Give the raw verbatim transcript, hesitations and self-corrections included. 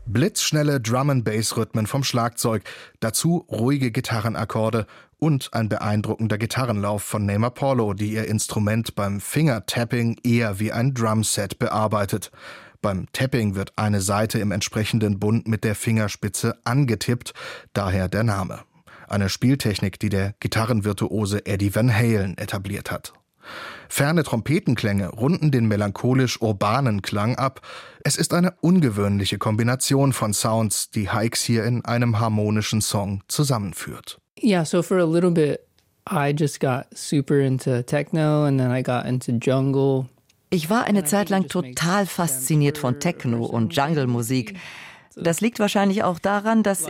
Blitzschnelle Drum-and-Bass-Rhythmen vom Schlagzeug, dazu ruhige Gitarrenakkorde und ein beeindruckender Gitarrenlauf von Naima Paulo, die ihr Instrument beim Finger-Tapping eher wie ein Drumset bearbeitet. Beim Tapping wird eine Saite im entsprechenden Bund mit der Fingerspitze angetippt, daher der Name. Eine Spieltechnik, die der Gitarrenvirtuose Eddie Van Halen etabliert hat. Ferne Trompetenklänge runden den melancholisch-urbanen Klang ab. Es ist eine ungewöhnliche Kombination von Sounds, die Hykes hier in einem harmonischen Song zusammenführt. Yeah, so for a little bit I just got super into techno and then I got into jungle. Ich war eine Zeit lang total fasziniert von Techno und Jungle-Musik. Das liegt wahrscheinlich auch daran, dass